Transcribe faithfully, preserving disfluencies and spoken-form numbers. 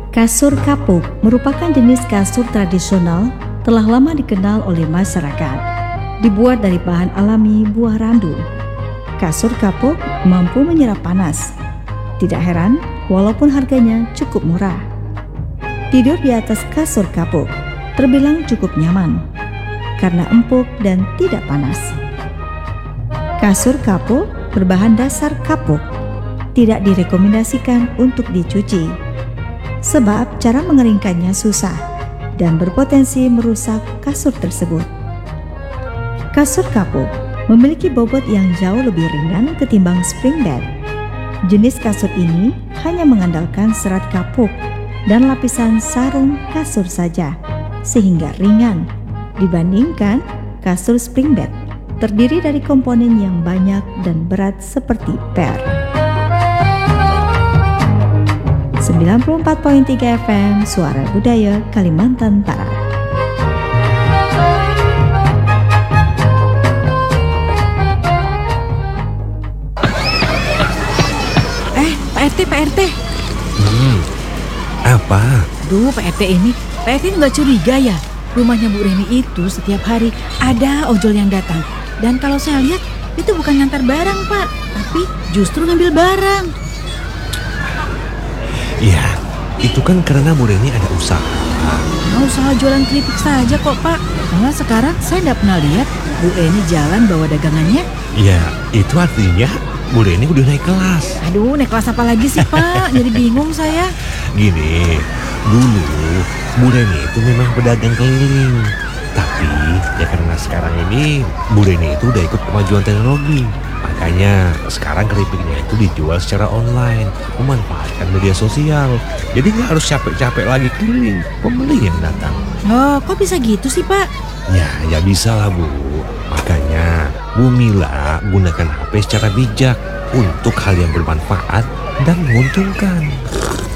Kasur kapuk merupakan jenis kasur tradisional telah lama dikenal oleh masyarakat. Dibuat dari bahan alami buah randu. Kasur kapuk mampu menyerap panas. Tidak heran walaupun harganya cukup murah. Tidur di atas kasur kapuk terbilang cukup nyaman karena empuk dan tidak panas. Kasur kapuk berbahan dasar kapuk tidak direkomendasikan untuk dicuci sebab cara mengeringkannya susah dan berpotensi merusak kasur tersebut. Kasur kapuk memiliki bobot yang jauh lebih ringan ketimbang spring bed. Jenis kasur ini hanya mengandalkan serat kapuk dan lapisan sarung kasur saja, sehingga ringan dibandingkan kasur spring bed terdiri dari komponen yang banyak dan berat seperti per. sembilan puluh empat koma tiga F M Suara Budaya Kalimantan Barat. Eh, Pak R T, Pak R T. Hmm, apa? Duh, Pak R T ini, Pak R T nggak curiga ya? Rumahnya Bu Reni itu setiap hari ada ojol yang datang. Dan kalau saya lihat, itu bukan ngantar barang, Pak, tapi justru ngambil barang. Ya, itu kan karena Bu Reni ada usaha. Nah, usaha jualan keripik saja kok, Pak. Malah sekarang saya nggak pernah lihat Bu Reni jalan bawa dagangannya. Ya, itu artinya Bu Reni udah naik kelas. Aduh, naik kelas apa lagi sih, Pak? Jadi bingung saya. Gini, dulu Bu Reni itu memang pedagang keliling. Tapi ya karena sekarang ini Bu Reni itu udah ikut kemajuan teknologi. Makanya sekarang keripiknya itu dijual secara online, memanfaatkan media sosial. Jadi nggak harus capek-capek lagi keliling, pembeli yang datang. Oh, kok bisa gitu sih, Pak? Ya, ya bisa lah Bu. Makanya Bu Mila gunakan H P secara bijak untuk hal yang bermanfaat dan menguntungkan.